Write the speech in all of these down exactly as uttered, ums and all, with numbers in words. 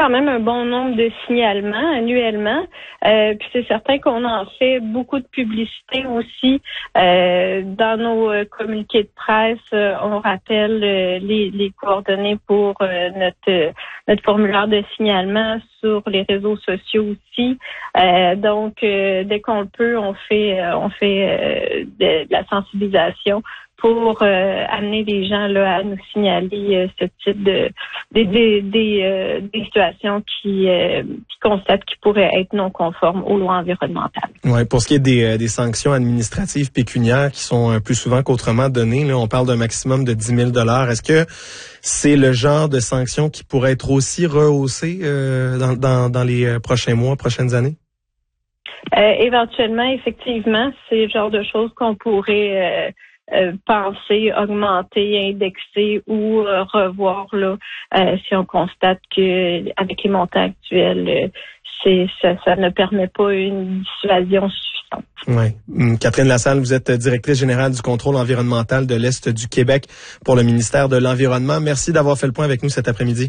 quand même un bon nombre de signalements annuellement. Euh, puis c'est certain qu'on en fait beaucoup de publicité aussi. Euh, dans nos euh, communiqués de presse, euh, on rappelle euh, les, les coordonnées pour euh, notre euh, notre formulaire de signalement sur les réseaux sociaux aussi. Euh, donc, euh, dès qu'on le peut, on fait euh, on fait euh, de, de la sensibilisation pour euh, amener les gens là à nous signaler euh, ce type de des des des, euh, des situations qui euh, qui constatent qu'ils pourraient être non conformes aux lois environnementales. Ouais, pour ce qui est des euh, des sanctions administratives pécuniaires qui sont euh, plus souvent qu'autrement données, là, on parle d'un maximum de dix mille dollars. Est-ce que c'est le genre de sanctions qui pourrait être aussi rehaussées euh, dans dans dans les euh, prochains mois, prochaines années? Euh, éventuellement, effectivement, c'est le genre de choses qu'on pourrait euh, Euh, penser, augmenter, indexer ou euh, revoir là euh, si on constate que avec les montants actuels, euh, c'est ça, ça ne permet pas une dissuasion suffisante. Oui. Catherine Lassalle, vous êtes directrice générale du contrôle environnemental de l'Est du Québec pour le ministère de l'Environnement. Merci d'avoir fait le point avec nous cet après-midi.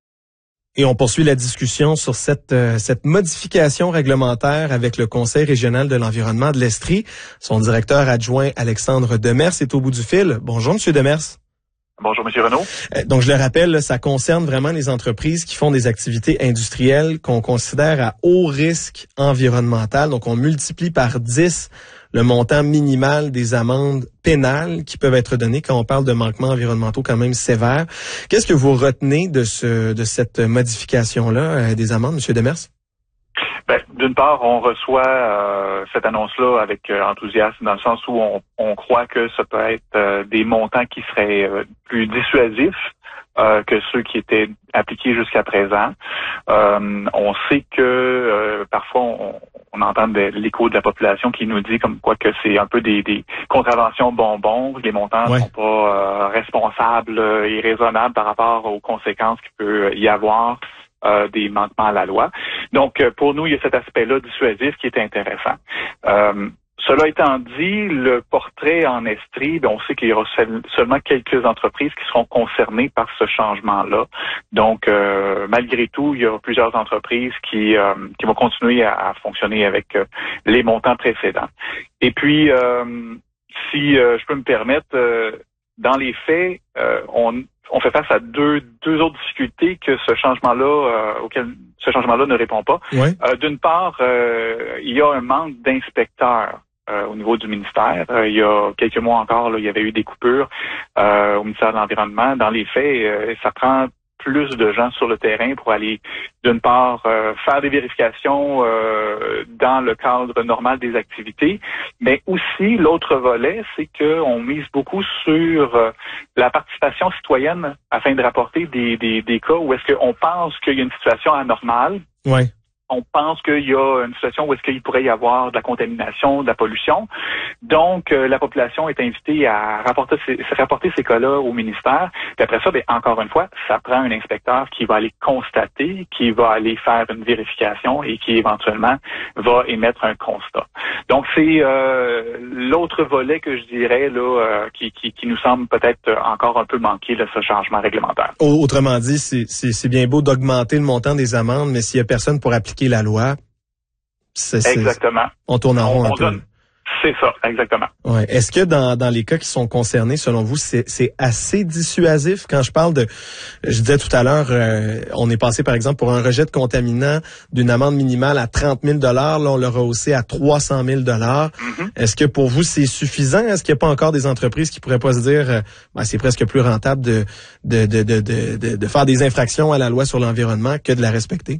Et on poursuit la discussion sur cette euh, cette modification réglementaire avec le Conseil régional de l'environnement de l'Estrie. Son directeur adjoint Alexandre Demers est au bout du fil. Bonjour, Monsieur Demers. Bonjour, Monsieur Renaud. Euh, donc, je le rappelle, là, ça concerne vraiment les entreprises qui font des activités industrielles qu'on considère à haut risque environnemental. Donc, on multiplie par dix le montant minimal des amendes pénales qui peuvent être données quand on parle de manquements environnementaux quand même sévères. Qu'est-ce que vous retenez de ce de cette modification-là euh, des amendes, M. Demers? Ben, d'une part, on reçoit euh, cette annonce-là avec euh, enthousiasme dans le sens où on, on croit que ça peut être euh, des montants qui seraient euh, plus dissuasifs euh, que ceux qui étaient appliqués jusqu'à présent. Euh, on sait que euh, parfois on, on entend de, l'écho de la population qui nous dit comme quoi que c'est un peu des, des contraventions bonbons, les montants ne ouais. sont pas euh, responsables et raisonnables par rapport aux conséquences qu'il peut y avoir euh, des manquements à la loi. Donc euh, pour nous, il y a cet aspect-là dissuasif qui est intéressant. Euh, Cela étant dit, le portrait en Estrie, ben, on sait qu'il y aura seulement quelques entreprises qui seront concernées par ce changement-là. Donc, euh, malgré tout, il y aura plusieurs entreprises qui euh, qui vont continuer à, à fonctionner avec euh, les montants précédents. Et puis, euh, si euh, je peux me permettre, euh, dans les faits, euh, on on fait face à deux deux autres difficultés que ce changement-là euh, auquel ce changement-là ne répond pas. Ouais. Euh, d'une part, euh, il y a un manque d'inspecteurs. Euh, au niveau du ministère. Euh, il y a quelques mois encore, là, il y avait eu des coupures euh, au ministère de l'Environnement. Dans les faits, euh, ça prend plus de gens sur le terrain pour aller, d'une part, euh, faire des vérifications euh, dans le cadre normal des activités, mais aussi, l'autre volet, c'est qu'on mise beaucoup sur euh, la participation citoyenne afin de rapporter des, des, des cas où est-ce qu'on pense qu'il y a une situation anormale. Ouais. On pense qu'il y a une situation où est-ce qu'il pourrait y avoir de la contamination, de la pollution. Donc, euh, la population est invitée à rapporter ces, rapporter ces cas-là au ministère. Puis après ça, bien, encore une fois, ça prend un inspecteur qui va aller constater, qui va aller faire une vérification et qui éventuellement va émettre un constat. Donc, c'est euh, l'autre volet que je dirais là euh, qui, qui, qui nous semble peut-être encore un peu manquer de ce changement réglementaire. Autrement dit, c'est, c'est, c'est bien beau d'augmenter le montant des amendes, mais s'il y a personne pour appliquer la loi, c'est, c'est, exactement. On tourne en rond un peu. Donne. C'est ça, exactement. Ouais. Est-ce que dans, dans les cas qui sont concernés, selon vous, c'est, c'est assez dissuasif? Quand je parle de, je disais tout à l'heure, euh, on est passé par exemple pour un rejet de contaminant d'une amende minimale à trente mille dollars, là on l'a rehaussé à trois cent mille dollars. Mm-hmm. Est-ce que pour vous c'est suffisant? Est-ce qu'il n'y a pas encore des entreprises qui pourraient pas se dire, euh, ben, c'est presque plus rentable de de, de de de de de faire des infractions à la loi sur l'environnement que de la respecter?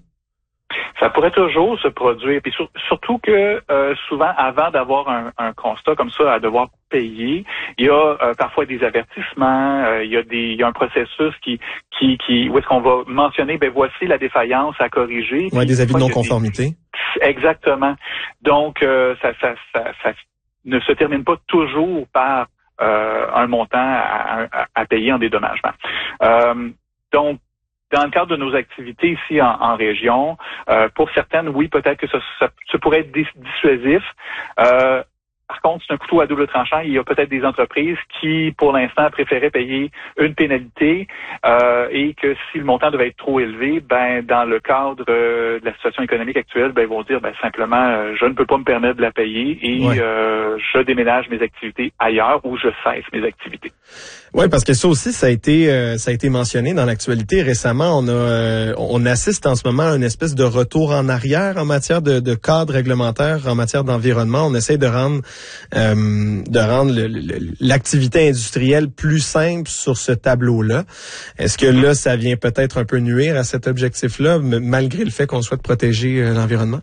Ça pourrait toujours se produire, puis sur, surtout que euh, souvent, avant d'avoir un, un constat comme ça à devoir payer, il y a euh, parfois des avertissements, euh, il y a des, il y a un processus qui, qui, qui, où est-ce qu'on va mentionner, ben voici la défaillance à corriger. Ouais, des avis de non-conformité. Des... Exactement. Donc, euh, ça, ça, ça, ça ne se termine pas toujours par euh, un montant à, à, à payer en dédommagement. Euh, donc, dans le cadre de nos activités ici en, en région, euh, pour certaines, oui, peut-être que ça, ça, ça pourrait être dissuasif. Euh, Par contre, c'est un couteau à double tranchant. Il y a peut-être des entreprises qui, pour l'instant, préféraient payer une pénalité euh, et que si le montant devait être trop élevé, ben dans le cadre euh, de la situation économique actuelle, ben ils vont dire ben simplement euh, je ne peux pas me permettre de la payer et ouais. euh, je déménage mes activités ailleurs ou je cesse mes activités. Oui, parce que ça aussi, ça a été euh, ça a été mentionné dans l'actualité récemment. On a euh, on assiste en ce moment à une espèce de retour en arrière en matière de, de cadre réglementaire, en matière d'environnement. On essaie de rendre euh, de rendre le, le, l'activité industrielle plus simple sur ce tableau-là. Est-ce que là, ça vient peut-être un peu nuire à cet objectif-là, malgré le fait qu'on souhaite protéger euh, l'environnement?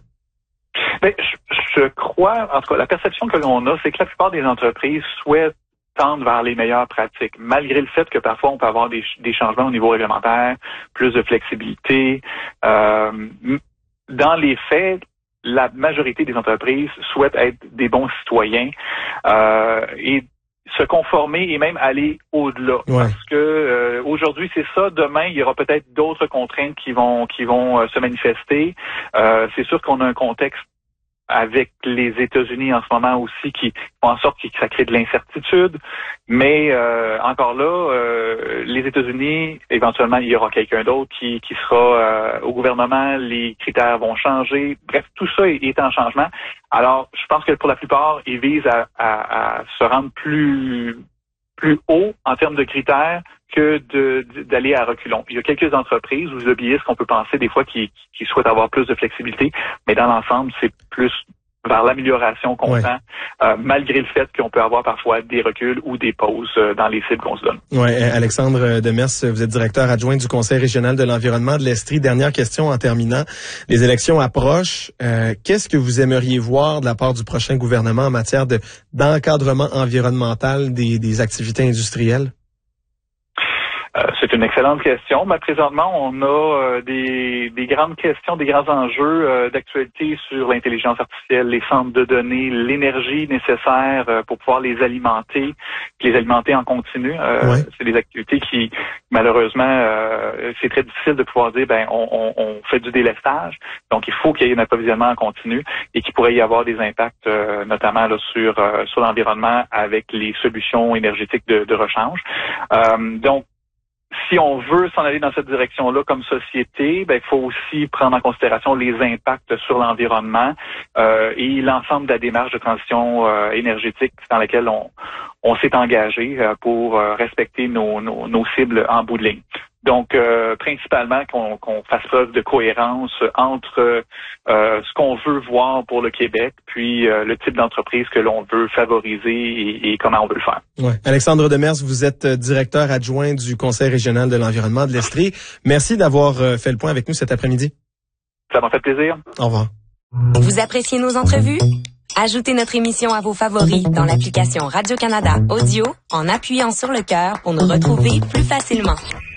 Ben, je, je crois, en tout cas, la perception que l'on a, c'est que la plupart des entreprises souhaitent tendre vers les meilleures pratiques, malgré le fait que parfois on peut avoir des, des changements au niveau réglementaire, plus de flexibilité. Euh, dans les faits, la majorité des entreprises souhaitent être des bons citoyens euh, et se conformer et même aller au-delà. Ouais. Parce que euh, aujourd'hui c'est ça, demain il y aura peut-être d'autres contraintes qui vont qui vont euh, se manifester. Euh, c'est sûr qu'on a un contexte avec les États-Unis en ce moment aussi qui font en sorte que ça crée de l'incertitude. Mais euh, encore là, euh, les États-Unis, éventuellement, il y aura quelqu'un d'autre qui, qui sera euh, au gouvernement, les critères vont changer. Bref, tout ça est, est en changement. Alors, je pense que pour la plupart, ils visent à, à, à se rendre plus plus haut en termes de critères que de, d'aller à reculons. Il y a quelques entreprises ou lobbyistes qu'on peut penser des fois qui, qui souhaitent avoir plus de flexibilité, mais dans l'ensemble, c'est plus vers l'amélioration qu'on ouais. tend, euh, malgré le fait qu'on peut avoir parfois des reculs ou des pauses euh, dans les cibles qu'on se donne. Oui, Alexandre Demers, vous êtes directeur adjoint du Conseil régional de l'environnement de l'Estrie. Dernière question en terminant. Les élections approchent. Euh, qu'est-ce que vous aimeriez voir de la part du prochain gouvernement en matière de d'encadrement environnemental des, des activités industrielles? Euh, c'est une excellente question. Mais présentement, on a euh, des, des grandes questions, des grands enjeux euh, d'actualité sur l'intelligence artificielle, les centres de données, l'énergie nécessaire euh, pour pouvoir les alimenter, les alimenter en continu. Euh, ouais. C'est des activités qui, malheureusement, euh, c'est très difficile de pouvoir dire, ben, on, on, on fait du délestage. Donc, il faut qu'il y ait un approvisionnement en continu et qu'il pourrait y avoir des impacts, euh, notamment là, sur euh, sur l'environnement avec les solutions énergétiques de, de rechange. Euh, donc, si on veut s'en aller dans cette direction-là comme société, ben il faut aussi prendre en considération les impacts sur l'environnement euh, et l'ensemble de la démarche de transition euh, énergétique dans laquelle on, on s'est engagé euh, pour euh, respecter nos, nos, nos cibles en bout de ligne. Donc, euh, principalement, qu'on, qu'on fasse preuve de cohérence entre euh, ce qu'on veut voir pour le Québec, puis euh, le type d'entreprise que l'on veut favoriser et, et comment on veut le faire. Ouais. Alexandre Demers, vous êtes directeur adjoint du Conseil régional de l'environnement de l'Estrie. Merci d'avoir fait le point avec nous cet après-midi. Ça m'a fait plaisir. Au revoir. Vous appréciez nos entrevues? Ajoutez notre émission à vos favoris dans l'application Radio-Canada Audio en appuyant sur le cœur pour nous retrouver plus facilement.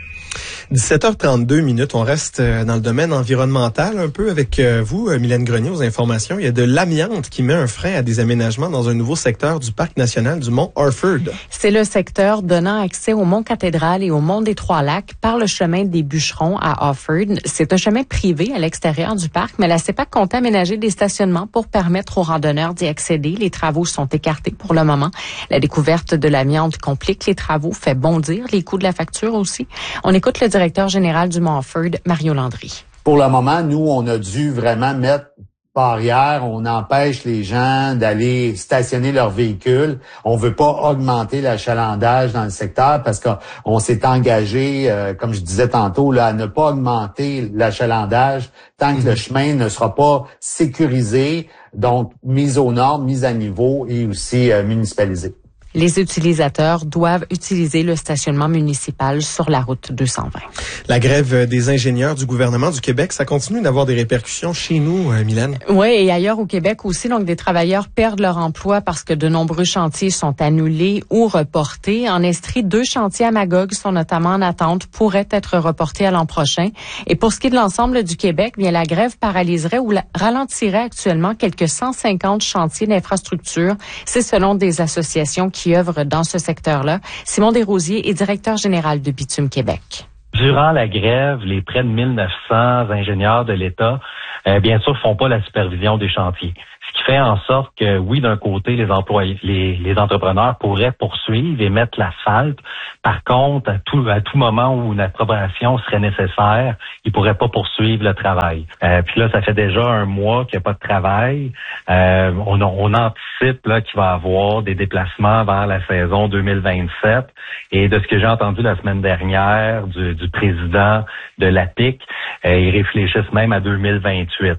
dix-sept heures trente-deux minutes, on reste dans le domaine environnemental un peu avec vous, Mylène Grenier, aux informations. Il y a de l'amiante qui met un frein à des aménagements dans un nouveau secteur du Parc national du Mont Orford. C'est le secteur donnant accès au Mont Cathédrale et au Mont des Trois-Lacs par le chemin des Bûcherons à Orford. C'est un chemin privé à l'extérieur du parc, mais la C E P A C compte aménager des stationnements pour permettre aux randonneurs d'y accéder. Les travaux sont écartés pour le moment. La découverte de l'amiante complique les travaux, fait bondir les coûts de la facture aussi. On écoute le directeur directeur général du Mont Orford, Mario Landry. Pour le moment, nous, on a dû vraiment mettre barrière, on empêche les gens d'aller stationner leurs véhicules. On veut pas augmenter l'achalandage dans le secteur parce qu'on s'est engagé, euh, comme je disais tantôt, là, à ne pas augmenter l'achalandage tant que le chemin ne sera pas sécurisé, donc mis aux normes, mis à niveau et aussi euh, municipalisé. Les utilisateurs doivent utiliser le stationnement municipal sur la route deux cent vingt. La grève des ingénieurs du gouvernement du Québec, ça continue d'avoir des répercussions chez nous, euh, Mylène. Oui, et ailleurs au Québec aussi. Donc, des travailleurs perdent leur emploi parce que de nombreux chantiers sont annulés ou reportés. En Estrie, deux chantiers à Magog sont notamment en attente, pourraient être reportés à l'an prochain. Et pour ce qui est de l'ensemble du Québec, bien la grève paralyserait ou la, ralentirait actuellement quelques cent cinquante chantiers d'infrastructure. C'est selon des associations qui qui œuvre dans ce secteur-là. Simon Desrosiers est directeur général de Bitume Québec. Durant la grève, les près de mille neuf cents ingénieurs de l'État euh, bien sûr, font pas la supervision des chantiers. Ce qui fait en sorte que, oui, d'un côté, les employés, les, les entrepreneurs pourraient poursuivre et mettre l'asphalte. Par contre, à tout, à tout moment où une approbation serait nécessaire, ils pourraient pas poursuivre le travail. Euh, puis là, ça fait déjà un mois qu'il n'y a pas de travail. Euh, on, on anticipe là qu'il va y avoir des déplacements vers la saison deux mille vingt-sept. Et de ce que j'ai entendu la semaine dernière du, du président de l'A P I C, euh, ils réfléchissent même à deux mille vingt-huit.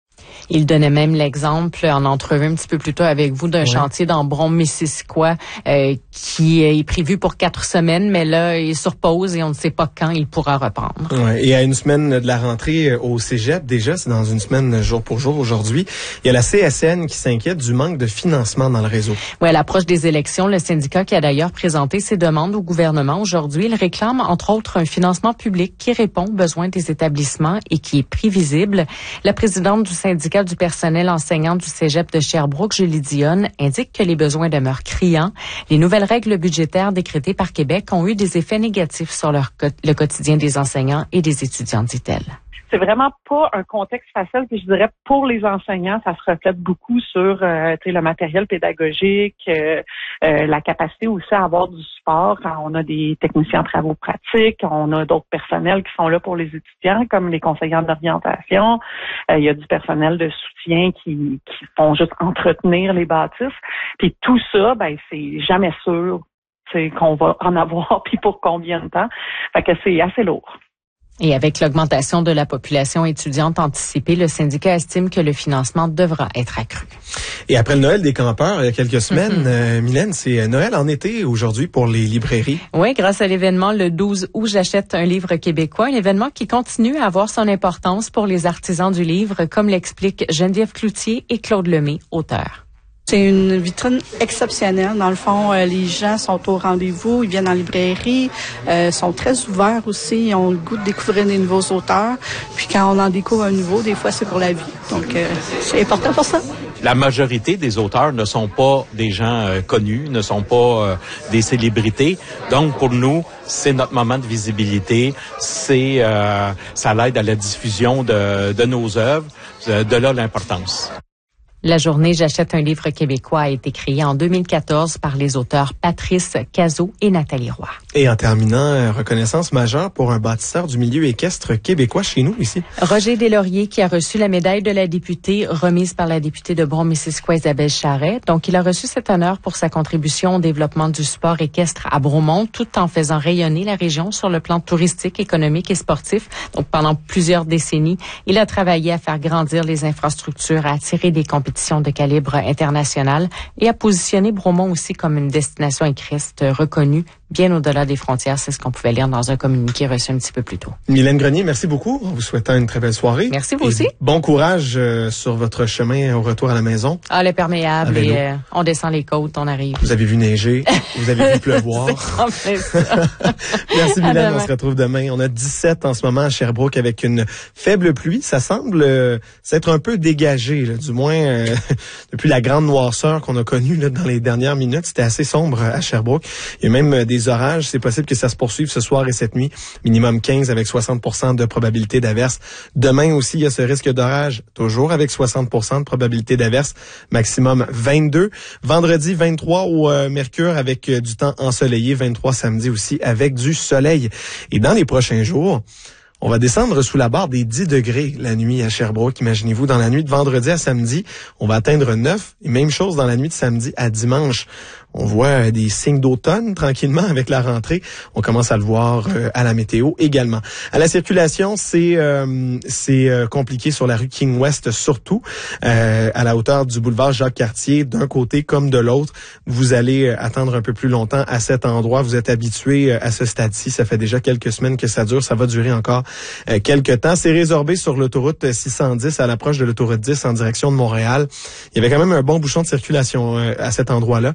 Il donnait même l'exemple en entrevue un petit peu plus tôt avec vous d'un ouais. chantier dans Brome-Missisquoi euh, qui est prévu pour quatre semaines, mais là, il est sur pause et on ne sait pas quand il pourra reprendre. Ouais. Et à une semaine de la rentrée au Cégep, déjà, c'est dans une semaine jour pour jour aujourd'hui, il y a la C S N qui s'inquiète du manque de financement dans le réseau. Oui, à l'approche des élections, le syndicat qui a d'ailleurs présenté ses demandes au gouvernement aujourd'hui, il réclame entre autres un financement public qui répond aux besoins des établissements et qui est prévisible. La présidente du syndicat du personnel enseignant du Cégep de Sherbrooke, Julie Dionne, indique que les besoins demeurent criants. Les nouvelles règles budgétaires décrétées par Québec ont eu des effets négatifs sur leur, le quotidien des enseignants et des étudiants, dit-elle. C'est vraiment pas un contexte facile, puis je dirais pour les enseignants, ça se reflète beaucoup sur euh, le matériel pédagogique, euh, euh, la capacité aussi à avoir du support quand on a des techniciens en travaux pratiques, on a d'autres personnels qui sont là pour les étudiants, comme les conseillers d'orientation. Euh, il y a du personnel de soutien qui, qui font juste entretenir les bâtisses. Puis tout ça, ben c'est jamais sûr c'est qu'on va en avoir, puis pour combien de temps. Fait que c'est assez lourd. Et avec l'augmentation de la population étudiante anticipée, le syndicat estime que le financement devra être accru. Et après le Noël des campeurs, il y a quelques semaines, mm-hmm. euh, Mylène, c'est Noël en été aujourd'hui pour les librairies. Oui, grâce à l'événement le douze août, j'achète un livre québécois, un événement qui continue à avoir son importance pour les artisans du livre, comme l'expliquent Geneviève Cloutier et Claude Lemay, auteurs. C'est une vitrine exceptionnelle. Dans le fond, euh, les gens sont au rendez-vous, ils viennent en librairie, euh, sont très ouverts aussi, ils ont le goût de découvrir des nouveaux auteurs. Puis quand on en découvre un nouveau, des fois, c'est pour la vie. Donc, euh, c'est important pour ça. La majorité des auteurs ne sont pas des gens euh, connus, ne sont pas euh, des célébrités. Donc, pour nous, c'est notre moment de visibilité. C'est euh, ça l'aide à la diffusion de, de nos œuvres. De là, l'importance. La journée J'achète un livre québécois a été créée en deux mille quatorze par les auteurs Patrice Cazot et Nathalie Roy. Et en terminant, reconnaissance majeure pour un bâtisseur du milieu équestre québécois chez nous ici. Roger Deslauriers qui a reçu la médaille de la députée remise par la députée de Brome-Missisquoi Isabelle Charret. Donc, il a reçu cet honneur pour sa contribution au développement du sport équestre à Bromont, tout en faisant rayonner la région sur le plan touristique, économique et sportif. Donc, pendant plusieurs décennies, il a travaillé à faire grandir les infrastructures, à attirer des compétitions de calibre international et à positionner Bromont aussi comme une destination équestre reconnue bien au-delà des frontières. C'est ce qu'on pouvait lire dans un communiqué reçu un petit peu plus tôt. Mylène Grenier, merci beaucoup. En vous souhaitant une très belle soirée. Merci vous et aussi. Bon courage euh, sur votre chemin au retour à la maison. Ah, le perméable et euh, on descend les côtes, on arrive. Vous avez vu neiger, vous avez vu pleuvoir. C'est ça. Merci Mylène, on se retrouve demain. On a dix-sept en ce moment à Sherbrooke avec une faible pluie. Ça semble euh, s'être un peu dégagé, là, du moins euh, depuis la grande noirceur qu'on a connue là, dans les dernières minutes. C'était assez sombre à Sherbrooke. Il y a même euh, des orages. C'est possible que ça se poursuive ce soir et cette nuit. Minimum quinze avec soixante pour cent de probabilité d'averse. Demain aussi, il y a ce risque d'orage, toujours avec soixante pour cent de probabilité d'averse. Maximum vingt-deux. Vendredi, vingt-trois au euh, Mercure avec euh, du temps ensoleillé. vingt-trois samedi aussi avec du soleil. Et dans les prochains jours, on va descendre sous la barre des dix degrés la nuit à Sherbrooke. Imaginez-vous, dans la nuit de vendredi à samedi, on va atteindre neuf. Et même chose dans la nuit de samedi à dimanche. On voit des signes d'automne tranquillement avec la rentrée. On commence à le voir euh, à la météo également. À la circulation, c'est euh, c'est euh, compliqué sur la rue King West, surtout euh, à la hauteur du boulevard Jacques-Cartier, d'un côté comme de l'autre. Vous allez euh, attendre un peu plus longtemps à cet endroit. Vous êtes habitué euh, à ce stade-ci. Ça fait déjà quelques semaines que ça dure. Ça va durer encore euh, quelques temps. C'est résorbé sur l'autoroute six cent dix à l'approche de l'autoroute dix en direction de Montréal. Il y avait quand même un bon bouchon de circulation euh, à cet endroit-là. Euh,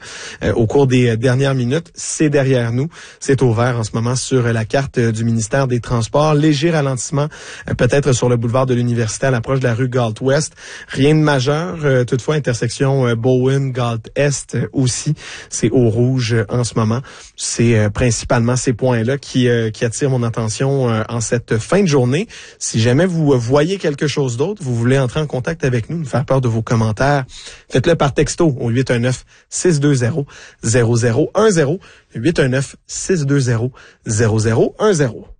euh, au cours des dernières minutes. C'est derrière nous. C'est au vert en ce moment sur la carte du ministère des Transports. Léger ralentissement euh, peut-être sur le boulevard de l'Université à l'approche de la rue Galt-Ouest. Rien de majeur. Euh, toutefois, intersection euh, Bowen, Galt-Est euh, aussi. C'est au rouge euh, en ce moment. C'est euh, principalement ces points-là qui, euh, qui attirent mon attention euh, en cette fin de journée. Si jamais vous euh, voyez quelque chose d'autre, vous voulez entrer en contact avec nous, nous faire part de vos commentaires, faites-le par texto au huit un neuf, six deux zéro, zéro zéro un zéro, huit un neuf, six deux zéro, zéro zéro un zéro.